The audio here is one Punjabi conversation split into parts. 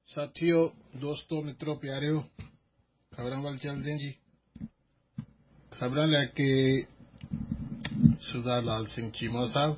ਸਾਥੀਓ, ਦੋਸਤੋ, ਮਿੱਤਰੋ, ਪਿਆਰਿਓ, ਖਬਰਾਂ ਵੱਲ ਚੱਲਦੇ ਹਾਂ ਜੀ। ਖਬਰਾਂ ਲੈ ਕੇ ਸਰਦਾਰ ਲਾਲ ਸਿੰਘ ਚੀਮਾ ਸਾਹਿਬ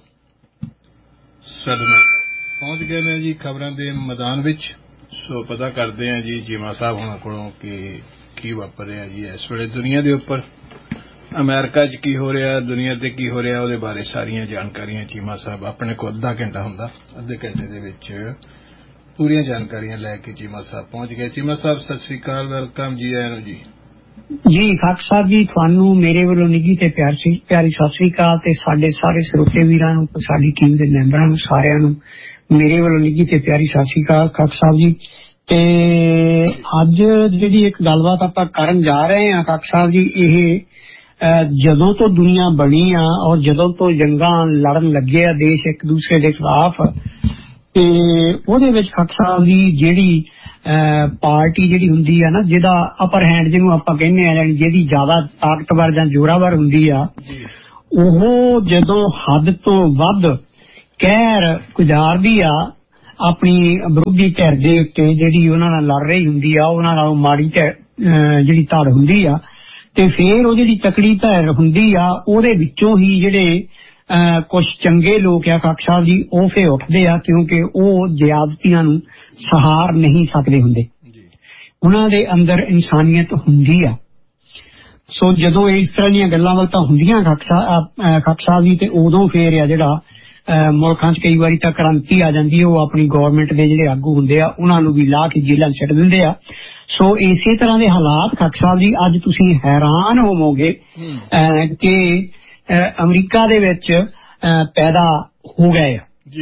ਸਾਡੇ ਨਾਲ ਪਹੁੰਚ ਗਏ ਨੇ ਜੀ ਖਬਰਾਂ ਦੇ ਮੈਦਾਨ ਵਿੱਚ। ਸੋ ਪਤਾ ਕਰਦੇ ਹਾਂ ਜੀ ਚੀਮਾ ਸਾਹਿਬ ਹੋਣਾ ਕੋਲੋਂ ਕਿ ਕੀ ਵਾਪਰ ਰਿਹਾ ਜੀ ਇਸ ਵੇਲੇ ਦੁਨੀਆ ਦੇ ਉੱਪਰ, ਅਮਰੀਕਾ 'ਚ ਕੀ ਹੋ ਰਿਹਾ, ਦੁਨੀਆ ਤੇ ਕੀ ਹੋ ਰਿਹਾ, ਉਹਦੇ ਬਾਰੇ ਸਾਰੀਆਂ ਜਾਣਕਾਰੀਆਂ ਚੀਮਾ ਸਾਹਿਬ ਆਪਣੇ ਕੋਲ ਅੱਧਾ ਘੰਟਾ ਹੁੰਦਾ, ਅੱਧੇ ਘੰਟੇ ਦੇ ਵਿੱਚ ਪੂਰੀਆਂ ਜਾਣਕਾਰੀਆਂ ਲੈ ਕੇ ਚੀਮਾ ਸਾਹਿਬ ਪਹੁੰਚ ਗਏ। ਚੀਮਾ ਸਾਹਿਬ ਸਤਿ ਸ੍ਰੀ ਅਕਾਲ, ਵੈਲਕਮ ਜੀ, ਆਇਆਂ ਨੂੰ ਜੀ। ਜੀ ਖਾਕ ਸਾਹਿਬ ਜੀ, ਤੁਹਾਨੂੰ ਮੇਰੇ ਵੱਲੋਂ ਨਿੱਘੀ ਤੇ ਪਿਆਰੀ ਸਤਿ ਸ੍ਰੀ ਅਕਾਲ ਤੇ ਸਾਡੇ ਸਾਰੇ ਸਰੋਤੇ ਵੀਰਾਂ ਨੂੰ, ਸਾਡੀ ਟੀਮ ਦੇ ਮੈਂਬਰਾਂ ਨੂੰ, ਸਾਰਿਆਂ ਨੂੰ ਮੇਰੇ ਵੱਲੋਂ ਨਿੱਘੀ ਤੇ ਪਿਆਰੀ ਸਤਿ ਸ੍ਰੀ ਅਕਾਲ ਖਾਕ ਸਾਹਿਬ ਜੀ। ਤੇ ਅੱਜ ਜਿਹੜੀ ਇੱਕ ਗੱਲਬਾਤ ਆਪਾਂ ਕਰਨ ਜਾ ਰਹੇ ਹਾਂ ਖਾਕ ਸਾਹਿਬ ਜੀ, ਇਹ ਜਦੋਂ ਤੋਂ ਦੁਨੀਆ ਬਣੀ ਆ ਔਰ ਜਦੋਂ ਤੋਂ ਜੰਗਾਂ ਲੜਨ ਲੱਗੇ ਆ ਦੇਸ਼ ਇੱਕ ਦੂਸਰੇ ਦੇ ਖਿਲਾਫ, ਤੇ ਉਹਦੇ ਵਿੱਚ ਖਾਕ ਸਾਹਿਬ ਦੀ ਜਿਹੜੀ ਪਾਰਟੀ ਜਿਹੜੀ ਹੁੰਦੀ ਆ ਨਾ, ਜਿਹਦਾ ਅਪਰ ਹੈਂਡ ਜਿਹਨੂੰ ਆਪਾਂ ਕਹਿੰਦੇ ਆ, ਯਾਨੀ ਜਿਹਦੀ ਜ਼ਿਆਦਾ ਤਾਕਤਵਰ ਜਾਂ ਜ਼ੋਰਾਵਰ ਹੁੰਦੀ ਆ, ਉਹ ਜਦੋਂ ਹੱਦ ਤੋਂ ਵੱਧ ਕਹਿਰ ਗੁਜ਼ਾਰਦੀ ਆ ਆਪਣੀ ਵਿਰੋਧੀ ਧਿਰ ਦੇ ਉੱਤੇ, ਜਿਹੜੀ ਉਹਨਾਂ ਨਾਲ ਲੜ ਰਹੀ ਹੁੰਦੀ ਆ, ਉਹਨਾਂ ਨਾਲ ਮਾੜੀ ਜਿਹੜੀ ਧੜ ਹੁੰਦੀ ਆ, ਤੇ ਫਿਰ ਉਹ ਜਿਹੜੀ ਤਕੜੀ ਧਿਰ ਹੁੰਦੀ ਆ ਉਹਦੇ ਵਿੱਚੋਂ ਹੀ ਜਿਹੜੇ ਕੁਝ ਚੰਗੇ ਲੋਕ ਆ ਖਾਕ ਸਾਹਿਬ ਜੀ, ਉਹ ਫੇਰ ਉੱਠਦੇ ਆ, ਕਿਉਂਕਿ ਉਹ ਜ਼ਿਆਦਤੀਆਂ ਨੂੰ ਸਹਾਰ ਨਹੀਂ ਸਕਦੇ ਹੁੰਦੇ, ਉਹਨਾਂ ਦੇ ਅੰਦਰ ਇਨਸਾਨੀਅਤ ਹੁੰਦੀ ਆ। ਸੋ ਜਦੋਂ ਇਸ ਤਰ੍ਹਾਂ ਦੀਆਂ ਗੱਲਾਂ ਵੱਲ ਤਾਂ ਹੁੰਦੀਆਂ ਖਾਕ ਸਾਹਿਬ ਜੀ, ਤੇ ਉਦੋਂ ਫੇਰ ਆ ਜਿਹੜਾ ਮੁਲਕਾਂ 'ਚ ਕਈ ਵਾਰੀ ਤਾਂ ਕ੍ਰਾਂਤੀ ਆ ਜਾਂਦੀ ਹੈ, ਉਹ ਆਪਣੀ ਗੌਰਮੈਂਟ ਦੇ ਜਿਹੜੇ ਆਗੂ ਹੁੰਦੇ ਆ ਉਹਨਾਂ ਨੂੰ ਵੀ ਲਾ ਕੇ ਜੇਲ੍ਹਾਂ ਛੱਡ ਦਿੰਦੇ ਆ। ਸੋ ਇਸੇ ਤਰ੍ਹਾਂ ਦੇ ਹਾਲਾਤ ਖਾਕ ਸਾਹਿਬ ਜੀ ਅੱਜ ਤੁਸੀਂ ਹੈਰਾਨ ਹੋਵੋਗੇ ਕਿ ਅਮਰੀਕਾ ਦੇ ਵਿੱਚ ਪੈਦਾ ਹੋ ਗਏ ਆ ਜੀ।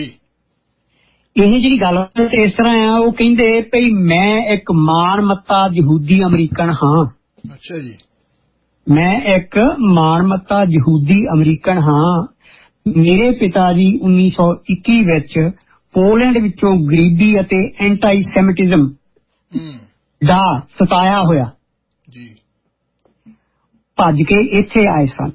ਇਹ ਜਿਹੜੀ ਗੱਲ ਇਸ ਤਰ੍ਹਾਂ ਆ, ਉਹ ਕਹਿੰਦੇ ਭਈ ਮੈਂ ਇੱਕ ਮਾਣਮੱਤਾ ਯਹੂਦੀ ਅਮਰੀਕਨ ਹਾਂ। ਅੱਛਾ ਜੀ। ਮੈਂ ਇੱਕ ਮਾਣਮੱਤਾ ਯਹੂਦੀ ਅਮਰੀਕਨ ਹਾਂ। ਮੇਰੇ ਪਿਤਾ ਜੀ 1921 ਵਿੱਚ ਪੋਲੈਂਡ ਵਿੱਚੋਂ ਗਰੀਬੀ ਅਤੇ ਐਂਟੀ ਸੈਮਿਟਿਜ਼ਮ ਦਾ ਸਤਾਇਆ ਹੋਇਆ ਜੀ ਭੱਜ ਕੇ ਇੱਥੇ ਆਏ ਸਨ,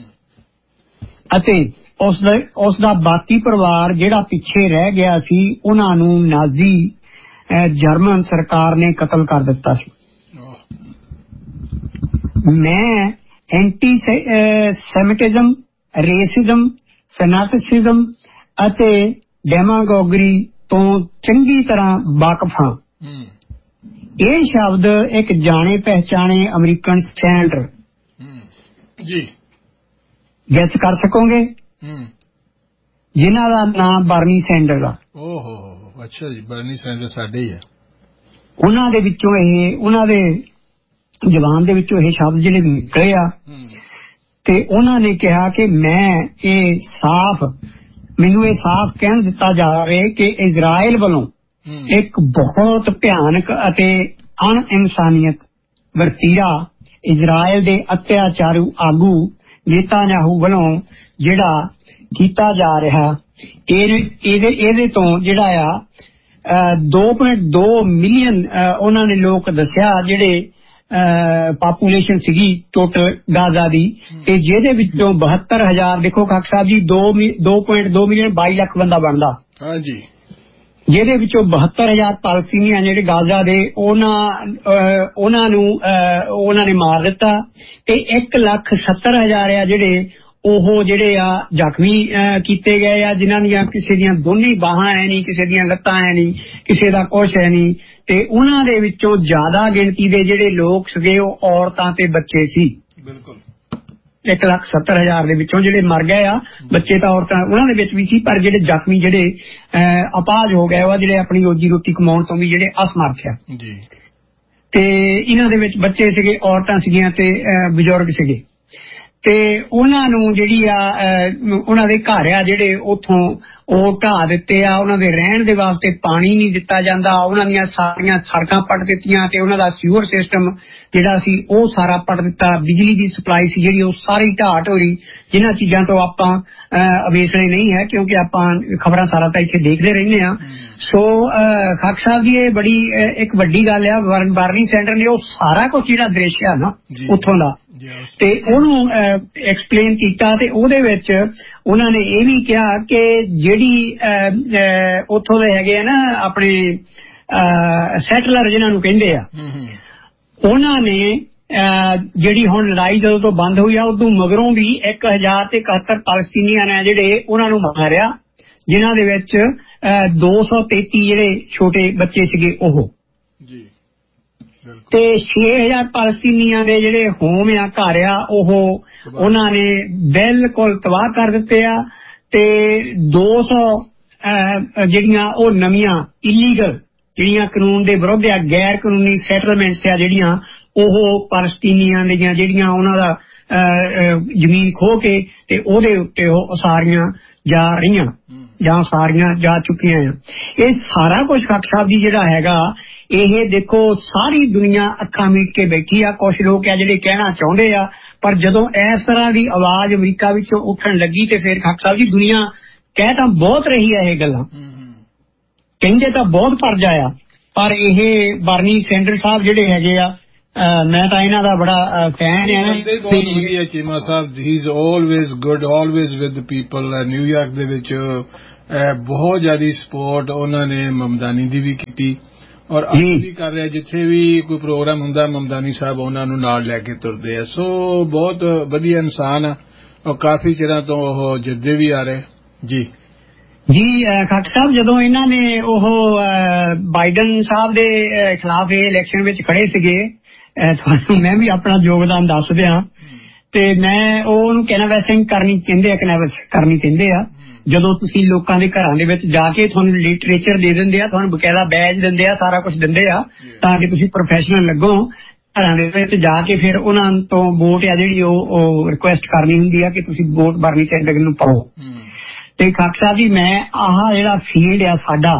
ਅਤੇ ਉਸ ਦਾ ਬਾਕੀ ਪਰਿਵਾਰ ਜਿਹੜਾ ਪਿੱਛੇ ਰਹਿ ਗਿਆ ਸੀ, ਉਹਨਾਂ ਨੂੰ ਨਾਜ਼ੀ ਜਰਮਨ ਸਰਕਾਰ ਨੇ ਕਤਲ ਕਰ ਦਿੱਤਾ ਸੀ। ਮੈਂ ਐਂਟੀ ਸੈਮਿਟਿਜ਼ਮ, ਰੇਸਿਜ਼ਮ, ਫੈਨਾਟਿਸਿਜ਼ਮ ਅਤੇ ਡੈਮਾਗੋਗਰੀ ਤੋਂ ਚੰਗੀ ਤਰ੍ਹਾਂ ਵਾਕਫ ਹਾਂ। ਇਹ ਸ਼ਬਦ ਇੱਕ ਜਾਣੇ ਪਹਿਚਾਣੇ ਅਮਰੀਕਨ ਸੈਨੇਟਰ ਜੀ ਗੈਸ ਕਰ ਸਕੋਗੇ, ਜਿਨ੍ਹਾਂ ਦਾ ਨਾਮ ਬਰਨੀ ਸੈਂਡਰਸ ਆ। ਓਹੋ, ਅੱਛਾ ਜੀ, ਬਰਨੀ ਸੈਂਡਰਸ ਸਾਡੇ ਹੀ ਆ। ਉਹਨਾਂ ਦੇ ਵਿੱਚੋਂ ਉਹਨਾਂ ਦੇ ਜ਼ਬਾਨ ਦੇ ਵਿੱਚੋਂ ਇਹ ਸ਼ਬਦ ਜਿਹੜੇ ਨਿਕਲੇ ਆ, ਤੇ ਉਹਨਾਂ ਨੇ ਕਿਹਾ ਕਿ ਮੈਨੂੰ ਇਹ ਸਾਫ਼ ਕਹਿ ਦਿੱਤਾ ਜਾਵੇ ਕਿ ਇਜ਼ਰਾਈਲ ਵੱਲੋਂ ਇੱਕ ਬਹੁਤ ਭਿਆਨਕ ਅਤੇ ਅਣਇਨਸਾਨੀਅਤ ਵਰਤੀਰਾ ਇਜ਼ਰਾਈਲ ਦੇ ਅਤਿਆਚਾਰੂ ਆਗੂ ਨੇਤਾਨਯਾਹੂ ਵੱਲੋਂ ਜਿਹੜਾ ਕੀਤਾ ਜਾ ਰਿਹਾ, ਇਹਦੇ ਤੋਂ ਜਿਹੜਾ ਆ 2.2 ਮਿਲੀਅਨ ਉਹਨਾਂ ਨੇ ਲੋਕ ਦੱਸਿਆ ਜਿਹੜੇ ਪਾਪੂਲੇਸ਼ਨ ਸੀਗੀ ਟੋਟਲ ਗਾਜ਼ਾ ਦੀ, ਤੇ ਜਿਹਦੇ ਵਿੱਚੋਂ 72,000 ਦੇਖੋ ਖਾਕ ਸਾਹਿਬ ਜੀ, 2.2 ਮਿਲੀਅਨ 22 ਲੱਖ ਬੰਦਾ ਬਣਦਾ, ਹਾਂਜੀ, ਜਿਹਦੇ ਵਿੱਚੋਂ 72,000 ਪਾਲਸਤੀਨੀਅਨ ਜਿਹੜੇ ਗਾਜ਼ਾ ਦੇ, ਉਹਨਾਂ ਨੂੰ ਉਹਨਾਂ ਨੇ ਮਾਰ ਦਿੱਤਾ, ਤੇ 1,70,000 ਆ ਜਿਹੜੇ ਜ਼ਖਮੀ ਕੀਤੇ ਗਏ ਆ, ਜਿਨ੍ਹਾਂ ਦੀਆਂ ਕਿਸੇ ਦੀਆਂ ਦੋਨੇ ਬਾਹਾਂ ਹੈ ਨਹੀਂ, ਕਿਸੇ ਦੀਆਂ ਲੱਤਾਂ ਹੈ ਨਹੀਂ, ਕਿਸੇ ਦਾ ਕੁਛ ਹੈ ਨਹੀਂ, ਤੇ ਉਹਨਾਂ ਦੇ ਵਿੱਚੋਂ ਜ਼ਿਆਦਾ ਗਿਣਤੀ ਦੇ ਜਿਹੜੇ ਲੋਕ ਸੀਗੇ ਉਹ ਔਰਤਾਂ ਤੇ ਬੱਚੇ ਸੀ। ਬਿਲਕੁਲ 1,70,000 ਦੇ ਵਿੱਚੋਂ ਜਿਹੜੇ ਮਰ ਗਏ ਆ, ਬੱਚੇ ਤਾਂ ਔਰਤਾਂ ਉਹਨਾਂ ਦੇ ਵਿੱਚ ਵੀ ਸੀ, ਪਰ ਜਿਹੜੇ ਜ਼ਖਮੀ ਜਿਹੜੇ ਅਪਾਹਜ ਹੋ ਗਏ ਆ, ਜਿਹੜੇ ਆਪਣੀ ਰੋਜੀ ਰੋਟੀ ਕਮਾਉਣ ਤੋਂ ਵੀ ਜਿਹੜੇ ਅਸਮਰਥ ਆ ਜੀ, ਤੇ ਇਹਨਾਂ ਦੇ ਵਿੱਚ ਬੱਚੇ ਸੀਗੇ, ਔਰਤਾਂ ਸੀਗੀਆਂ ਤੇ ਬਜ਼ੁਰਗ ਸੀਗੇ, ਤੇ ਉਹਨਾਂ ਨੂੰ ਜਿਹੜੀ ਆ ਉਹਨਾਂ ਦੇ ਘਰ ਆ ਜਿਹੜੇ ਉੱਥੋਂ ਉਹ ਢਾਹ ਦਿੱਤੇ ਆ, ਉਹਨਾਂ ਦੇ ਰਹਿਣ ਦੇ ਵਾਸਤੇ ਪਾਣੀ ਨਹੀਂ ਦਿੱਤਾ ਜਾਂਦਾ, ਉਹਨਾਂ ਦੀਆਂ ਸਾਰੀਆਂ ਸੜਕਾਂ ਪੱਟ ਦਿੱਤੀਆਂ, ਤੇ ਉਹਨਾਂ ਦਾ ਸੀਵਰ ਸਿਸਟਮ ਜਿਹੜਾ ਸੀ ਉਹ ਸਾਰਾ ਪੱਟ ਦਿੱਤਾ, ਬਿਜਲੀ ਦੀ ਸਪਲਾਈ ਸੀ ਜਿਹੜੀ ਉਹ ਸਾਰੀ ਢਾਹ ਢੋਰੀ। ਜਿਨ੍ਹਾਂ ਚੀਜ਼ਾਂ ਤੋਂ ਆਪਾਂ ਅਵੇਸਲੇ ਨਹੀਂ ਹੈ, ਕਿਉਂਕਿ ਆਪਾਂ ਖਬਰਾਂ ਸਾਰਾ ਤਾਂ ਇੱਥੇ ਦੇਖਦੇ ਰਹਿੰਦੇ ਹਾਂ। ਸੋ ਖਾਕ ਸਾਹਿਬ ਜੀ, ਇਹ ਬੜੀ ਇੱਕ ਵੱਡੀ ਗੱਲ ਆ। ਬਰਨੀ ਸੈਂਡਰ ਨੇ ਉਹ ਸਾਰਾ ਕੁਝ ਜਿਹੜਾ ਦ੍ਰਿਸ਼ ਆ ਨਾ ਉੱਥੋਂ ਦਾ, ਤੇ ਉਹਨੂੰ ਐਕਸਪਲੇਨ ਕੀਤਾ, ਤੇ ਉਹਦੇ ਵਿੱਚ ਉਹਨਾਂ ਨੇ ਇਹ ਵੀ ਕਿਹਾ ਕਿ ਜਿਹੜੀ ਉੱਥੋਂ ਦੇ ਹੈਗੇ ਆ ਨਾ ਆਪਣੇ ਸੈਟਲਰ ਜਿਨ੍ਹਾਂ ਨੂੰ ਕਹਿੰਦੇ ਆ, ਉਹਨਾਂ ਨੇ ਜਿਹੜੀ ਹੁਣ ਲੜਾਈ ਜਦੋਂ ਤੋਂ ਬੰਦ ਹੋਈ ਆ ਉਦੋਂ ਮਗਰੋਂ ਵੀ 1071 ਪਾਲਸਤੀਨੀਆਂ ਨੇ ਜਿਹੜੇ ਉਹਨਾਂ ਨੂੰ ਮਾਰਿਆ, ਜਿਨ੍ਹਾਂ ਦੇ ਵਿੱਚ 233 ਜਿਹੜੇ ਛੋਟੇ ਬੱਚੇ ਸੀਗੇ ਉਹ, ਤੇ 6000 ਪਾਲਸਤੀਨੀਆਂ ਦੇ ਜਿਹੜੇ ਹੋਮ ਆ ਘਰ ਆ ਉਹ ਉਹਨਾਂ ਨੇ ਬਿਲਕੁਲ ਤਬਾਹ ਕਰ ਦਿੱਤੇ ਆ, ਤੇ 200 ਜਿਹੜੀਆਂ ਉਹ ਨਵੀਆਂ ਇਲੀਗਲ ਜਿਹੜੀਆਂ ਕਾਨੂੰਨ ਦੇ ਵਿਰੁੱਧ ਆ, ਗੈਰ ਕਾਨੂੰਨੀ ਸੈਟਲਮੈਂਟਸ ਆ ਜਿਹੜੀਆਂ, ਉਹ ਪਾਲਸਤੀਨੀਆਂ ਦੀਆਂ ਜਿਹੜੀਆਂ ਉਹਨਾਂ ਦਾ ਜ਼ਮੀਨ ਖੋਹ ਕੇ ਤੇ ਉਹਦੇ ਉੱਤੇ ਉਹ ਉਸਾਰੀਆਂ ਜਾ ਰਹੀਆਂ ਜਾਂ ਉਸਾਰੀਆਂ ਜਾ ਚੁੱਕੀਆਂ ਆ। ਇਹ ਸਾਰਾ ਕੁਝ ਖੱਕ ਸਾਹਿਬ ਜੀ ਜਿਹੜਾ ਹੈਗਾ, ਇਹ ਦੇਖੋ ਸਾਰੀ ਦੁਨੀਆ ਅੱਖਾਂ ਮੀਟ ਕੇ ਬੈਠੀ ਆ। ਕੁਝ ਲੋਕ ਆ ਜਿਹੜੇ ਕਹਿਣਾ ਚਾਹੁੰਦੇ ਆ, ਪਰ ਜਦੋਂ ਇਸ ਤਰ੍ਹਾਂ ਦੀ ਆਵਾਜ਼ ਅਮਰੀਕਾ ਵਿੱਚੋਂ ਉੱਠਣ ਲੱਗੀ ਤੇ ਫਿਰ ਖੱਕ ਸਾਹਿਬ ਜੀ ਦੁਨੀਆ ਕਹਿ ਤਾਂ ਬਹੁਤ ਰਹੀ ਆ, ਇਹ ਗੱਲਾਂ ਕਹਿੰਦੇ ਤਾਂ ਬਹੁਤ ਪਰਜਾ ਆ, ਪਰ ਇਹ ਬਰਨੀ ਸੈਂਡਰਸ ਸਾਹਿਬ ਜਿਹੜੇ ਹੈਗੇ ਆ, ਮੈਂ ਤਾਂ ਇਹਨਾਂ ਦਾ ਬੜਾ ਫੈਨ ਆ। ਚੀਮਾ ਸਾਹਿਬ ਹੀ is always good, always with people. New York ਦੇ ਵਿੱਚ ਬਹੁਤ ਜ਼ਿਆਦਾ ਸਪੋਰਟ ਉਹਨਾਂ ਨੇ ਮਮਦਾਨੀ ਦੀ ਵੀ ਕੀਤੀ, ਔਰ ਅੱਜ ਵੀ ਕਰ ਰਿਹਾ। ਜਿੱਥੇ ਵੀ ਕੋਈ ਪ੍ਰੋਗਰਾਮ ਹੁੰਦਾ ਮਮਦਾਨੀ ਸਾਹਿਬ ਉਹਨਾਂ ਨੂੰ ਨਾਲ ਲੈ ਕੇ ਤੁਰਦੇ ਆ। ਸੋ ਬਹੁਤ ਵਧੀਆ ਇਨਸਾਨ ਆ, ਔਰ ਕਾਫੀ ਚਿਰਾਂ ਤੋਂ ਉਹ ਜਿੱਦੇ ਵੀ ਆ ਰਹੇ ਜੀ। ਖੱਟ ਸਾਹਿਬ ਜਦੋਂ ਇਹਨਾਂ ਨੇ ਉਹ ਬਾਈਡਨ ਸਾਹਿਬ ਦੇ ਖਿਲਾਫ ਇਹ ਇਲੈਕਸ਼ਨ ਵਿੱਚ ਖੜੇ ਸੀਗੇ, ਤੁਹਾਨੂੰ ਮੈਂ ਵੀ ਆਪਣਾ ਯੋਗਦਾਨ ਦੱਸ ਦਿਆਂ, ਤੇ ਮੈਂ ਉਹਨੂੰ ਕੈਨਵੈਸਿੰਗ ਕਰਨੀ ਕਹਿੰਦੇ ਆ, ਕੈਨਵੈਸ ਕਰਨੀ ਕਹਿੰਦੇ ਆ। ਜਦੋਂ ਤੁਸੀਂ ਲੋਕਾਂ ਦੇ ਘਰਾਂ ਦੇ ਵਿੱਚ ਜਾ ਕੇ ਤੁਹਾਨੂੰ ਲਿਟਰੇਚਰ ਦੇ ਦਿੰਦੇ ਆ, ਤੁਹਾਨੂੰ ਬਕਾਇਦਾ ਬੈਜ ਦਿੰਦੇ ਆ, ਸਾਰਾ ਕੁਝ ਦਿੰਦੇ ਆ ਤਾਂ ਕਿ ਤੁਸੀਂ ਪ੍ਰੋਫੈਸ਼ਨਲ ਲੱਗੋ। ਘਰਾਂ ਦੇ ਵਿੱਚ ਜਾ ਕੇ ਫਿਰ ਉਹਨਾਂ ਤੋਂ ਵੋਟ ਆ ਜਿਹੜੀ ਉਹ ਰਿਕੁਐਸਟ ਕਰਨੀ ਹੁੰਦੀ ਆ ਕਿ ਤੁਸੀਂ ਵੋਟ ਬਰਨੀ ਸੈਂਡਰਸ ਨੂੰ ਪਾਓ। ਤੇ ਖੱਕ ਸਾਹਿਬ ਜੀ, ਮੈਂ ਆਹ ਜਿਹੜਾ ਫੀਲਡ ਆ ਸਾਡਾ,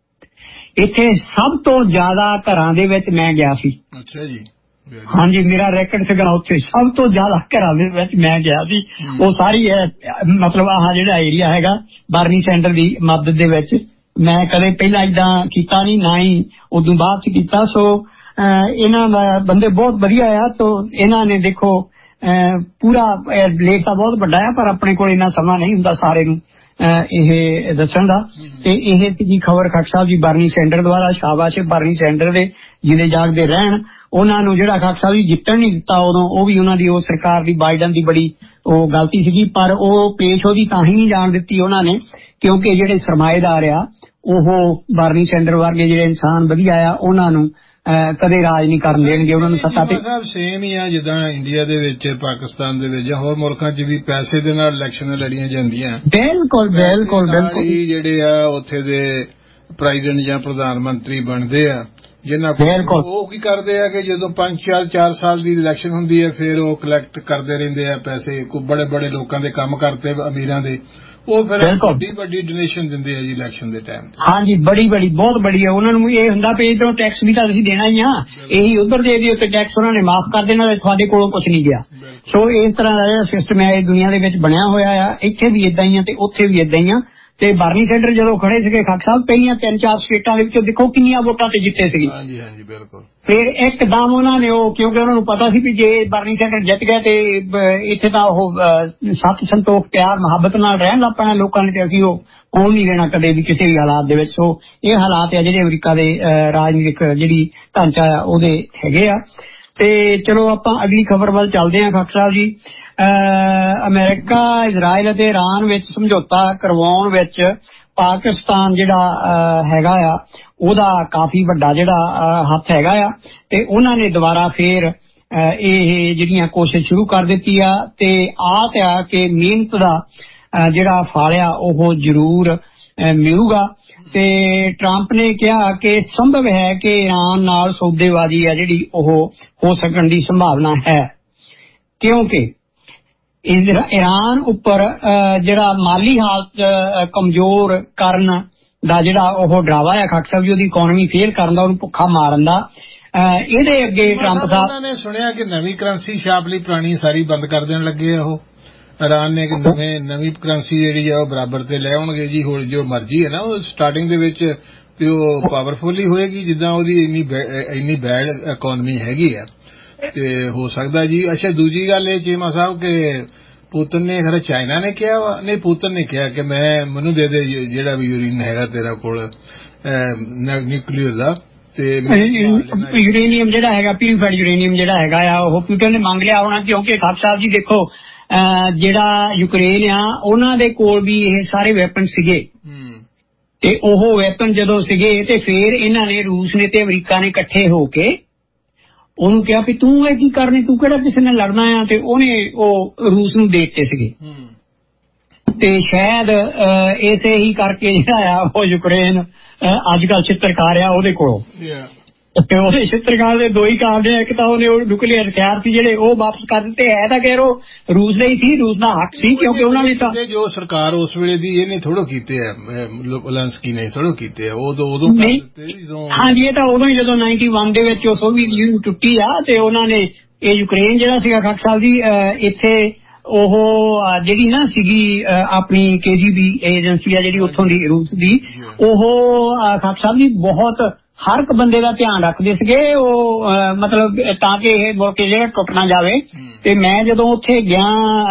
ਇੱਥੇ ਸਭ ਤੋਂ ਜ਼ਿਆਦਾ ਘਰਾਂ ਦੇ ਵਿੱਚ ਮੈਂ ਗਿਆ ਸੀ। ਅੱਛਾ ਜੀ। ਹਾਂਜੀ, ਮੇਰਾ ਰੈਕਡ ਸੀਗਾ ਉੱਥੇ ਸਭ ਤੋਂ ਜ਼ਿਆਦਾ ਘਰਾਂ ਦੇ ਵਿੱਚ ਮੈਂ ਗਿਆ ਸੀ। ਉਹ ਸਾਰੀ ਮਤਲਬ ਆਹ ਜਿਹੜਾ ਏਰੀਆ ਹੈਗਾ ਬਰਨੀ ਸੈਂਡਰ ਦੀ ਮਦਦ ਦੇ ਵਿੱਚ ਮੈਂ ਕਦੇ ਪਹਿਲਾਂ ਏਦਾਂ ਕੀਤਾ ਨਹੀਂ, ਨਾ ਹੀ ਉਦੋਂ ਬਾਅਦ ਚ ਕੀਤਾ। ਸੋ ਇਹਨਾਂ ਦਾ ਬੰਦੇ ਬਹੁਤ ਵਧੀਆ ਆ। ਸੋ ਇਹਨਾਂ ਨੇ ਦੇਖੋ ਪੂਰਾ ਲੇਖ ਤਾਂ ਬਹੁਤ ਵੱਡਾ ਆ, ਪਰ ਆਪਣੇ ਕੋਲ ਇੰਨਾ ਸਮਾਂ ਨਹੀਂ ਹੁੰਦਾ ਸਾਰੇ ਨੂੰ ਇਹ ਦੱਸਣ ਦਾ। ਤੇ ਇਹ ਸੀਗੀ ਖਬਰ ਖੱਟ ਸਾਹਿਬ ਜੀ ਬਰਨੀ ਸੈਂਡਰ ਦੁਆਰਾ। ਸ਼ਾਬਾਸ਼ ਬਰਨੀ ਸੈਂਡਰ ਦੇ ਜਿਹਦੇ ਜਾਗਦੇ ਰਹਿਣ। ਉਹਨਾਂ ਨੂੰ ਜਿਹੜਾ ਖੱਟ ਸਾਹਿਬ ਜੀ ਜਿੱਤਣ ਨਹੀਂ ਦਿੱਤਾ ਉਦੋਂ, ਉਹ ਵੀ ਉਹਨਾਂ ਦੀ ਉਹ ਸਰਕਾਰ ਦੀ ਬਾਈਡਨ ਦੀ ਬੜੀ ਉਹ ਗਲਤੀ ਸੀਗੀ, ਪਰ ਉਹ ਪੇਸ਼ ਉਹਦੀ ਤਾਂ ਹੀ ਨਹੀਂ ਜਾਣ ਦਿੱਤੀ ਉਹਨਾਂ ਨੇ ਕਿਉਂਕਿ ਜਿਹੜੇ ਸਰਮਾਏਦਾਰ ਆ ਉਹ ਬਰਨੀ ਸੈਂਡਰ ਵਰਗੇ ਜਿਹੜੇ ਇਨਸਾਨ ਵਧੀਆ ਆ ਉਹਨਾਂ ਨੂੰ ਕਦੇ ਰਾਜ ਨਹੀਂ ਕਰਨ ਦੇਣਗੇ, ਉਹਨਾਂ ਨੂੰ ਸੱਤਾ ਤੇ। ਸਾਹਿਬ ਸੇਮ ਹੀ ਆ ਜਿੱਦਾਂ ਇੰਡੀਆ ਦੇ ਵਿੱਚ, ਪਾਕਿਸਤਾਨ ਦੇ ਵਿੱਚ ਜਾਂ ਹੋਰ ਮੁਲਕਾਂ 'ਚ ਵੀ ਪੈਸੇ ਦੇ ਨਾਲ ਇਲੈਕਸ਼ਨ ਲੜੀਆਂ ਜਾਂਦੀਆਂ। ਬਿਲਕੁਲ ਬਿਲਕੁਲ ਬਿਲਕੁਲ। ਜਿਹੜੇ ਆ ਉੱਥੇ ਦੇ ਪ੍ਰੈਜ਼ੀਡੈਂਟ ਜਾਂ ਪ੍ਰਧਾਨ ਮੰਤਰੀ ਬਣਦੇ ਆ ਜਿਨ੍ਹਾਂ ਕੋਲ, ਉਹ ਕੀ ਕਰਦੇ ਆ ਕਿ ਜਦੋਂ 5-4 ਸਾਲ ਦੀ ਇਲੈਕਸ਼ਨ ਹੁੰਦੀ ਹੈ ਫਿਰ ਉਹ ਕਲੈਕਟ ਕਰਦੇ ਰਹਿੰਦੇ ਆ ਪੈਸੇ। ਕੋਈ ਬੜੇ ਬੜੇ ਲੋਕਾਂ ਦੇ ਕੰਮ ਕਰਤੇ ਅਮੀਰਾਂ ਦੇ, ਉਹ ਫਿਰ ਵੱਡੀ ਡੋਨੇਸ਼ਨ ਦਿੰਦੇ ਆ ਜੀ ਇਲੈਕਸ਼ਨ ਦੇ ਟਾਈਮ। ਹਾਂਜੀ, ਬੜੀ ਬਹੁਤ ਬੜੀ ਆ। ਉਹਨਾਂ ਨੂੰ ਇਹ ਹੁੰਦਾ ਵੀ ਇਧਰੋਂ ਟੈਕਸ ਵੀ ਤਾਂ ਤੁਸੀਂ ਦੇਣਾ ਹੀ ਆ, ਇਹੀ ਉਧਰ ਦੇ ਦਿਓ ਤੇ ਟੈਕਸ ਉਹਨਾਂ ਨੇ ਮਾਫ ਕਰ ਦੇਣਾ, ਤੁਹਾਡੇ ਕੋਲੋਂ ਕੁਝ ਨਹੀਂ ਗਿਆ। ਸੋ ਇਸ ਤਰ੍ਹਾਂ ਦਾ ਜਿਹੜਾ ਸਿਸਟਮ ਹੈ ਇਹ ਦੁਨੀਆ ਦੇ ਵਿੱਚ ਬਣਿਆ ਹੋਇਆ ਆ। ਇੱਥੇ ਵੀ ਏਦਾਂ ਹੀ ਆ ਤੇ ਉੱਥੇ ਵੀ ਏਦਾਂ ਹੀ ਆ। ਤੇ ਬਰਨੀ ਸੈਂਡਰ ਜਦੋਂ ਖੜੇ ਸੀਗੇ ਖੱਕ ਸਾਹਿਬ, ਪਹਿਲੀਆਂ 3-4 ਸਟੇਟਾਂ ਦੇ ਵਿੱਚੋਂ ਦੇਖੋ ਕਿੰਨੀਆਂ ਵੋਟਾਂ ਤੇ ਜਿੱਤੇ ਸੀਗੇ। ਹਾਂਜੀ ਹਾਂਜੀ ਬਿਲਕੁਲ। ਫਿਰ ਇੱਕਦਮ ਉਹਨਾਂ ਨੇ ਉਹ, ਕਿਉਂਕਿ ਉਹਨਾਂ ਨੂੰ ਪਤਾ ਸੀ ਵੀ ਜੇ ਬਰਨੀ ਸੈਂਡਰ ਜਿੱਤ ਗਿਆ ਤੇ ਇੱਥੇ ਤਾਂ ਉਹ ਸੱਤ ਸੰਤੋਖ ਪਿਆਰ ਮੁਹੱਬਤ ਨਾਲ ਰਹਿਣ ਲੱਗ ਪੈਣਾ ਲੋਕਾਂ ਨੇ, ਤੇ ਅਸੀਂ ਉਹ ਕੌਣ ਨਹੀਂ ਲੈਣਾ ਕਦੇ ਵੀ ਕਿਸੇ ਵੀ ਹਾਲਾਤ ਦੇ ਵਿੱਚ। ਸੋ ਇਹ ਹਾਲਾਤ ਆ ਜਿਹੜੇ ਅਮਰੀਕਾ ਦੇ ਰਾਜਨੀਤਿਕ ਜਿਹੜੀ ਢਾਂਚਾ ਆ ਉਹਦੇ ਹੈਗੇ ਆ। ਤੇ ਚਲੋ ਆਪਾਂ ਅਗਲੀ ਖਬਰ ਵੱਲ ਚੱਲਦੇ ਹਾਂ ਖੱਕ ਸਾਹਿਬ ਜੀ। ਅਮਰੀਕਾ, ਇਜ਼ਰਾਈਲ ਅਤੇ ਇਰਾਨ ਵਿੱਚ ਸਮਝੌਤਾ ਕਰਵਾਉਣ ਵਿੱਚ ਪਾਕਿਸਤਾਨ ਜਿਹੜਾ ਹੈਗਾ ਆ ਉਹਦਾ ਕਾਫੀ ਵੱਡਾ ਜਿਹੜਾ ਹੱਥ ਹੈਗਾ ਆ, ਤੇ ਉਹਨਾਂ ਨੇ ਦੁਬਾਰਾ ਫੇਰ ਇਹ ਜਿਹੜੀਆਂ ਕੋਸ਼ਿਸ਼ ਸ਼ੁਰੂ ਕਰ ਦਿੱਤੀ ਆ, ਤੇ ਆਸ ਆ ਕਿ ਮਿਹਨਤ ਦਾ ਜਿਹੜਾ ਫਲ ਆ ਉਹ ਜ਼ਰੂਰ ਮਿਲੂਗਾ। ਤੇ ਟਰੰਪ ਨੇ ਕਿਹਾ ਕਿ ਸੰਭਵ ਹੈ ਕਿ ਇਰਾਨ ਨਾਲ ਸੌਦੇਬਾਜ਼ੀ ਆ ਜਿਹੜੀ ਉਹ ਹੋ ਸਕਣ ਦੀ ਸੰਭਾਵਨਾ ਹੈ, ਕਿਉਂਕਿ ਇਰਾਨ ਉੱਪਰ ਜਿਹੜਾ ਮਾਲੀ ਹਾਲਤ ਕਮਜ਼ੋਰ ਕਰਨ ਦਾ ਜਿਹੜਾ ਉਹ ਡਰਾਵਾ ਹੈ ਖੱਕ ਸਾਹਿਬ ਜੀ, ਉਹਦੀ ਇਕਨੋਮੀ ਫੇਲ ਕਰਨ ਦਾ, ਉਹਨੂੰ ਭੁੱਖਾ ਮਾਰਨ ਦਾ, ਇਹਦੇ ਅੱਗੇ ਟਰੰਪ ਸਾਹਿਬ। ਉਹਨਾਂ ਨੇ ਸੁਣਿਆ ਕਿ ਨਵੀਂ ਕਰੰਸੀ ਛਾਪ ਲਈ ਪੁਰਾਣੀ ਸਾਰੀ ਬੰਦ ਕਰ ਦੇਣ ਲੱਗੇ ਆ ਉਹ ਇਰਾਨ ਨੇ, ਨਵੀਂ ਕਰੰਸੀ ਜਿਹੜੀ ਆ ਉਹ ਬਰਾਬਰ ਤੇ ਲੈ ਆਉਣਗੇ ਜੀ। ਹੁਣ ਜੋ ਮਰਜ਼ੀ ਹੈ ਨਾ ਉਹ ਸਟਾਰਟਿੰਗ ਦੇ ਵਿੱਚ ਤੇ ਉਹ ਪਾਵਰਫੁਲ ਹੀ ਹੋਏਗੀ ਜਿੱਦਾਂ ਉਹਦੀ ਇੰਨੀ ਬੈਡ ਇਕਨੋਮੀ ਹੈਗੀ ਆ, ਤੇ ਹੋ ਸਕਦਾ ਜੀ। ਅੱਛਾ, ਦੂਜੀ ਗੱਲ ਇਹ ਚੀਮਾ ਸਾਹਿਬ ਕਿ ਪੁਤਨ ਨੇ ਖਰੇ ਚਾਈਨਾ ਨੇ ਕਿਹਾ ਵਾ, ਨਹੀਂ ਪੁਤਨ ਨੇ ਕਿਹਾ ਕਿ ਮੈਨੂੰ ਦੇ ਦੇ ਜਿਹੜਾ ਵੀ ਯੂਰੇਨੀਅਮ ਹੈਗਾ ਤੇਰਾ ਕੋਲ, ਨਿਊਕਲੀਅਰ ਦਾ ਤੇ ਯੂਰੇਨੀਅਮ ਜਿਹੜਾ ਹੈਗਾ ਪਿਊਰੀਫਾਈਡ ਯੂਰੇਨੀਅਮ ਜਿਹੜਾ ਹੈਗਾ ਆ ਉਹ ਪੁਟਿਨ ਨੇ ਮੰਗ ਲਿਆ ਹੋਣਾ ਕਿਉਂਕਿ ਖਾਲਸਾ ਸਾਹਿਬ ਜੀ ਦੇਖੋ ਜਿਹੜਾ ਯੂਕਰੇਨ ਆ ਉਹਨਾਂ ਦੇ ਕੋਲ ਵੀ ਇਹ ਸਾਰੇ ਵੈਪਨ ਸੀਗੇ ਤੇ ਉਹ ਵੈਪਨ ਜਦੋਂ ਸੀਗੇ ਤੇ ਫਿਰ ਇਹਨਾਂ ਨੇ ਰੂਸ ਨੇ ਤੇ ਅਮਰੀਕਾ ਨੇ ਇਕੱਠੇ ਹੋ ਕੇ ਉਹਨੂੰ ਕਿਹਾ ਵੀ ਤੂੰ ਇਹ ਕੀ ਕਰਨੀ ਤੂੰ ਕਿਹੜਾ ਕਿਸੇ ਨੇ ਲੜਨਾ ਆ ਤੇ ਉਹਨੇ ਉਹ ਰੂਸ ਨੂੰ ਦੇ ਦਿੱਤੇ ਸੀਗੇ ਤੇ ਸ਼ਾਇਦ ਇਸੇ ਹੀ ਕਰਕੇ ਜਿਹੜਾ ਆ ਉਹ ਯੂਕਰੇਨ ਅੱਜ ਕੱਲ੍ਹ ਚਿੱਤਰਕਾਰ ਆ ਉਹਦੇ ਕੋਲੋਂ ਤੇ ਉਹਦੇ ਚਿੱਤਰਕਾਰ ਦੇ ਦੋ ਹੀ ਕਾਰਨ ਨੇ ਇੱਕ ਤਾਂ ਉਹਨੇ ਉਹ ਨਿਊਕਲੀਅਰ ਹਥਿਆਰ ਸੀ ਜਿਹੜੇ ਉਹ ਵਾਪਸ ਕਰ ਦਿੱਤੇ ਹੈ ਤਾਂ ਕਹਿ ਰੋ ਰੂਸ ਦਾ ਹੀ ਸੀ ਰੂਸ ਦਾ ਹੱਕ ਸੀ ਕਿਉਂਕਿ ਉਹਨਾਂ ਨੇ ਤਾਂ ਜੋ ਸਰਕਾਰ ਉਸ ਵੇਲੇ ਦੀ ਇਹਨੇ ਥੋੜੋ ਕੀਤੇ ਆ ਲੈਂਸਕੀ ਨੇ ਥੋੜੋ ਕੀਤੇ ਆ ਉਦੋਂ ਹਾਂਜੀ ਇਹ ਤਾਂ ਉਦੋਂ ਹੀ ਜਦੋਂ 91 ਦੇ ਵਿੱਚ ਉਹ ਸੋਵੀਅਤ ਯੂਨੀਅਨ ਟੁੱਟੀ ਆ ਤੇ ਉਹਨਾਂ ਨੇ ਇਹ ਯੂਕਰੇਨ ਜਿਹੜਾ ਸੀਗਾ ਖਾਲਸਾ ਸਾਹਿਬ ਜੀ ਇੱਥੇ ਉਹ ਜਿਹੜੀ ਨਾ ਸੀਗੀ ਆਪਣੀ KGB ਏਜੰਸੀ ਆ ਜਿਹੜੀ ਉੱਥੋਂ ਦੀ ਰੂਸ ਦੀ ਉਹ ਖਾਲਸਾ ਸਾਹਿਬ ਜੀ ਬਹੁਤ ਹਰ ਇੱਕ ਬੰਦੇ ਦਾ ਧਿਆਨ ਰੱਖਦੇ ਸੀਗੇ ਉਹ ਮਤਲਬ ਤਾਂ ਕਿ ਇਹ ਮੁਲਕ ਜਿਹੜਾ ਟੁੱਟ ਨਾ ਜਾਵੇ ਤੇ ਮੈਂ ਜਦੋਂ ਉੱਥੇ ਗਿਆ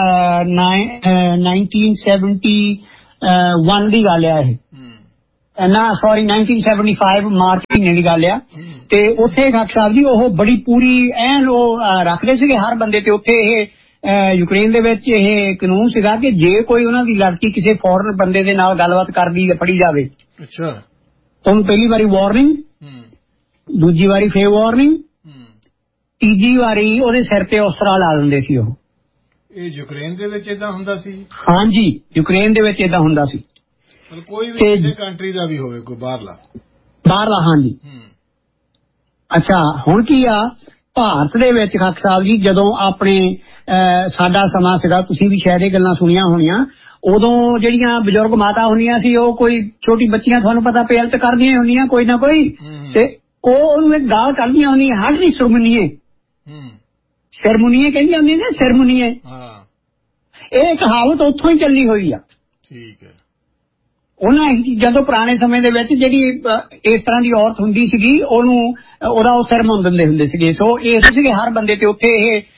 1971 ਦੀ ਗੱਲ ਆ ਇਹ ਨਾ ਸੌਰੀ 1975 ਮਾਰਚ ਮਹੀਨੇ ਦੀ ਗੱਲ ਆ ਤੇ ਉੱਥੇ ਖਾਲਸਾ ਸਾਹਿਬ ਜੀ ਉਹ ਬੜੀ ਪੂਰੀ ਐਨ ਉਹ ਰੱਖਦੇ ਸੀਗੇ ਹਰ ਬੰਦੇ ਤੇ ਉੱਥੇ ਇਹ ਯੂਕਰੇਨ ਦੇ ਵਿੱਚ ਇਹ ਕਾਨੂੰਨ ਸੀਗਾ ਕਿ ਜੇ ਕੋਈ ਉਹਨਾਂ ਦੀ ਲੜਕੀ ਕਿਸੇ ਫੋਰਨ ਬੰਦੇ ਦੇ ਨਾਲ ਗੱਲਬਾਤ ਕਰਦੀ ਫੜੀ ਜਾਵੇ ਅੱਛਾ ਉਹਨੂੰ ਪਹਿਲੀ ਵਾਰੀ ਵਾਰਨਿੰਗ ਦੂਜੀ ਵਾਰੀ ਫੇਰ ਵਾਰਨਿੰਗ ਤੀਜੀ ਵਾਰੀ ਉਹਦੇ ਸਿਰ ਤੇ ਉਸਰਾ ਲਾ ਦਿੰਦੇ ਸੀ ਉਹ ਇਹ ਯੂਕਰੇਨ ਦੇ ਵਿੱਚ ਏਦਾਂ ਹੁੰਦਾ ਸੀ ਹਾਂਜੀ ਯੂਕਰੇਨ ਦੇ ਵਿੱਚ ਏਦਾਂ ਹੁੰਦਾ ਸੀ ਕੋਈ ਵੀ ਕਿਸੇ ਕੰਟਰੀ ਦਾ ਵੀ ਹੋਵੇ ਕੋਈ ਬਾਹਰਲਾ ਹਾਂਜੀ ਅੱਛਾ ਹੁਣ ਕੀ ਆ ਭਾਰਤ ਦੇ ਵਿੱਚ ਖਾਲਸਾ ਸਾਹਿਬ ਜੀ ਜਦੋਂ ਆਪਣੇ ਸਾਡਾ ਸਮਾਂ ਸੀਗਾ ਤੁਸੀਂ ਵੀ ਸ਼ਾਇਦ ਇਹ ਗੱਲਾਂ ਸੁਣੀਆਂ ਹੋਣੀਆਂ ਉਦੋਂ ਜਿਹੜੀਆਂ ਬਜ਼ੁਰਗ ਮਾਤਾ ਹੁੰਦੀਆਂ ਸੀ ਉਹ ਕੋਈ ਛੋਟੀ ਬੱਚੀਆਂ ਤੁਹਾਨੂੰ ਪਤਾ ਪੇਲਤ ਕਰਦੀਆਂ ਹੁੰਦੀਆਂ ਕੋਈ ਨਾ ਕੋਈ ਤੇ ਉਹ ਉਹਨੂੰ ਇੱਕ ਗਾਲ ਕੱਢਦੀਆਂ ਹੁੰਦੀਆਂ ਹਰ ਦੀ ਸਰਮਨੀਏ ਕਹਿੰਦੀਆਂ ਹੁੰਦੀਆਂ ਨਾ ਸਰਮਨੀਏ ਇਹ ਕਹਾਵਤ ਉੱਥੋਂ ਹੀ ਚੱਲੀ ਹੋਈ ਆ ਠੀਕ ਹੈ ਉਹਨਾਂ ਜਦੋਂ ਪੁਰਾਣੇ ਸਮੇਂ ਦੇ ਵਿੱਚ ਜਿਹੜੀ ਇਸ ਤਰ੍ਹਾਂ ਦੀ ਔਰਤ ਹੁੰਦੀ ਸੀਗੀ ਉਹਨੂੰ ਉਹਦਾ ਉਹ ਸਿਰ ਮੁੰਨ ਦਿੰਦੇ ਹੁੰਦੇ ਸੀਗੇ ਸੋ ਇਸ ਸੀਗੇ ਹਰ ਬੰਦੇ ਤੇ ਉੱਥੇ ਇਹ